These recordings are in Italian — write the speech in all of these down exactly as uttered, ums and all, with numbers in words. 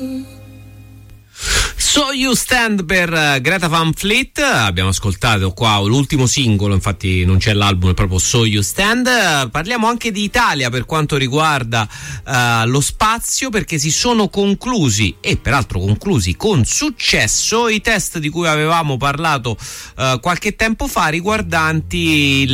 So You Stand per uh, Greta Van Fleet. Abbiamo ascoltato qua l'ultimo singolo, infatti non c'è l'album, è proprio So You Stand. Uh, parliamo anche di Italia per quanto riguarda uh, lo spazio, perché si sono conclusi, e peraltro conclusi con successo, i test di cui avevamo parlato uh, qualche tempo fa riguardanti il,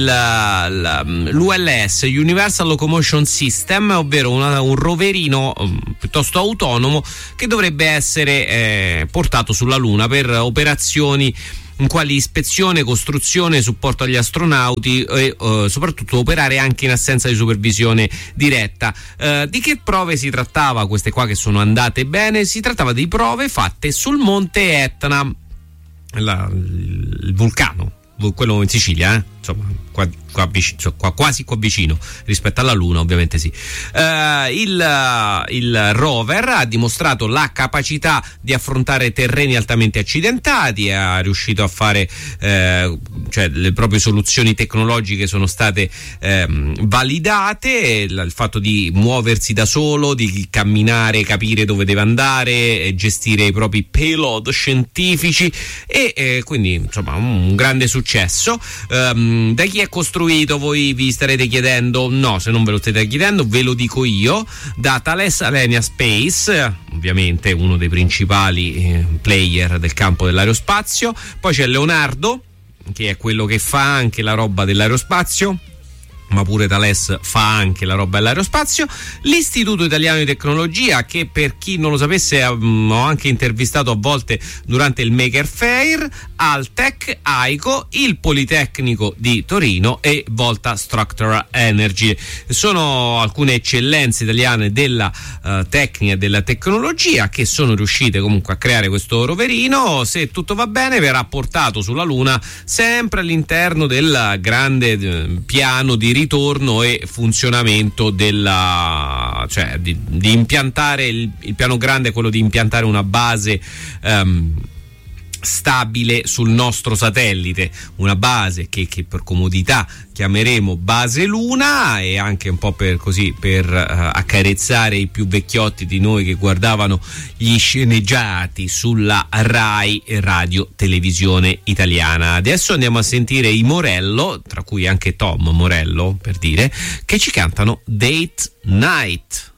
uh, l'U L S, Universal Locomotion System, ovvero una, un roverino um, piuttosto autonomo che dovrebbe essere eh, portato sulla Luna per operazioni quali ispezione, costruzione, supporto agli astronauti e uh, soprattutto operare anche in assenza di supervisione diretta. Uh, di che prove si trattava? Queste qua che sono andate bene, si trattava di prove fatte sul monte Etna, la, il vulcano, quello in Sicilia, eh? Insomma, qua, qua, vicino, qua quasi qua vicino rispetto alla Luna, ovviamente sì. Uh, il, il rover ha dimostrato la capacità di affrontare terreni altamente accidentati, è riuscito a fare eh, cioè le proprie soluzioni tecnologiche sono state eh, validate, il fatto di muoversi da solo, di camminare, capire dove deve andare, gestire i propri payload scientifici e eh, quindi insomma un grande successo. Um, da chi è costruito, voi vi starete chiedendo? No, se non ve lo state chiedendo ve lo dico io. Da Thales Alenia Space, ovviamente uno dei principali eh, player del campo dell'aerospazio. Poi c'è Leonardo, che è quello che fa anche la roba dell'aerospazio, ma pure Thales fa anche la roba dell'aerospazio. L'Istituto Italiano di Tecnologia, che per chi non lo sapesse um, ho anche intervistato a volte durante il Maker Faire, Altec, AICO, il Politecnico di Torino e Volta Structural Energy. Sono alcune eccellenze italiane della uh, tecnica e della tecnologia che sono riuscite comunque a creare questo roverino. Se tutto va bene verrà portato sulla Luna, sempre all'interno del grande uh, piano di ritorno e funzionamento della, cioè di, di impiantare il, il piano grande è quello di impiantare una base um, stabile sul nostro satellite, una base che, che per comodità chiameremo base Luna, e anche un po' per così per uh, accarezzare i più vecchiotti di noi che guardavano gli sceneggiati sulla Rai Radio Televisione Italiana. Adesso andiamo a sentire i Morello, tra cui anche Tom Morello per dire, che ci cantano Date Night.